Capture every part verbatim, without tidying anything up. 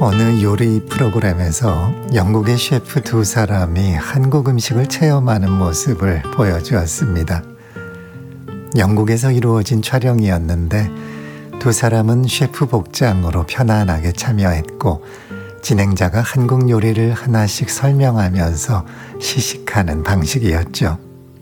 어느 요리 프로그램에서 영국의 셰프 두 사람이 한국 음식을 체험하는 모습을 보여주었습니다. 영국에서 이루어진 촬영이었는데 두 사람은 셰프 복장으로 편안하게 참여했고 진행자가 한국 요리를 하나씩 설명하면서 시식하는 방식이었죠.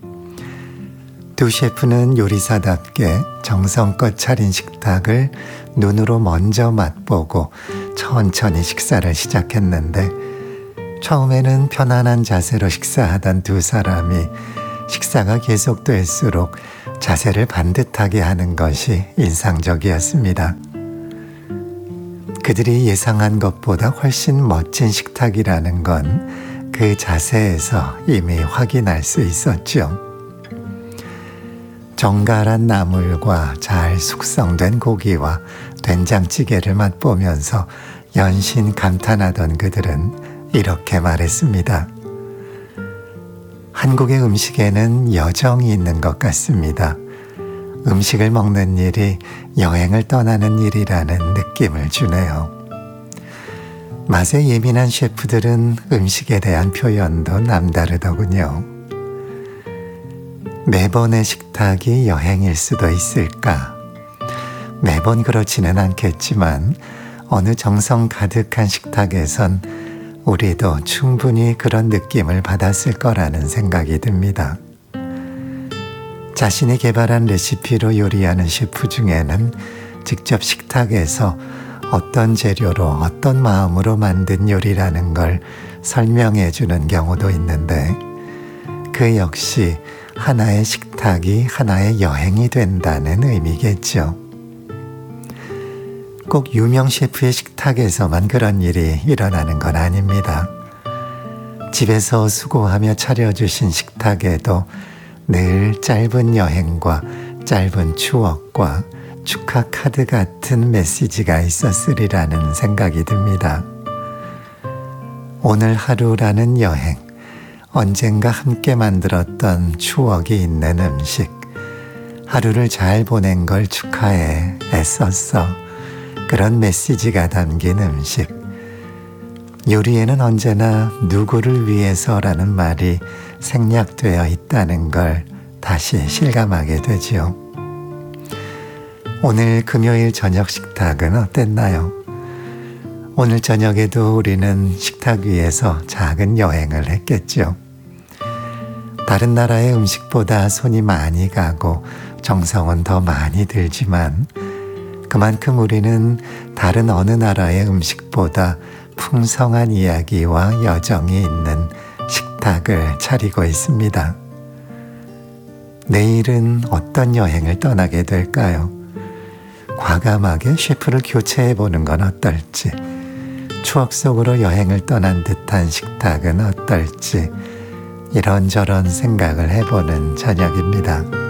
두 셰프는 요리사답게 정성껏 차린 식탁을 눈으로 먼저 맛보고 천천히 식사를 시작했는데 처음에는 편안한 자세로 식사하던 두 사람이 식사가 계속될수록 자세를 반듯하게 하는 것이 인상적이었습니다. 그들이 예상한 것보다 훨씬 멋진 식탁이라는 건 그 자세에서 이미 확인할 수 있었죠. 정갈한 나물과 잘 숙성된 고기와 된장찌개를 맛보면서 연신 감탄하던 그들은 이렇게 말했습니다. 한국의 음식에는 여정이 있는 것 같습니다. 음식을 먹는 일이 여행을 떠나는 일이라는 느낌을 주네요. 맛에 예민한 셰프들은 음식에 대한 표현도 남다르더군요. 매번의 식탁이 여행일 수도 있을까? 매번 그렇지는 않겠지만 어느 정성 가득한 식탁에선 우리도 충분히 그런 느낌을 받았을 거라는 생각이 듭니다. 자신이 개발한 레시피로 요리하는 셰프 중에는 직접 식탁에서 어떤 재료로 어떤 마음으로 만든 요리라는 걸 설명해 주는 경우도 있는데 그 역시 하나의 식탁이 하나의 여행이 된다는 의미겠죠. 꼭 유명 셰프의 식탁에서만 그런 일이 일어나는 건 아닙니다. 집에서 수고하며 차려주신 식탁에도 늘 짧은 여행과 짧은 추억과 축하 카드 같은 메시지가 있었으리라는 생각이 듭니다. 오늘 하루라는 여행, 언젠가 함께 만들었던 추억이 있는 음식, 하루를 잘 보낸 걸 축하해 애썼어. 그런 메시지가 담긴 음식. 요리에는 언제나 누구를 위해서라는 말이 생략되어 있다는 걸 다시 실감하게 되지요. 오늘 금요일 저녁 식탁은 어땠나요? 오늘 저녁에도 우리는 식탁 위에서 작은 여행을 했겠죠. 다른 나라의 음식보다 손이 많이 가고 정성은 더 많이 들지만 그만큼 우리는 다른 어느 나라의 음식보다 풍성한 이야기와 여정이 있는 식탁을 차리고 있습니다. 내일은 어떤 여행을 떠나게 될까요? 과감하게 셰프를 교체해보는 건 어떨지, 추억 속으로 여행을 떠난 듯한 식탁은 어떨지 이런저런 생각을 해보는 저녁입니다.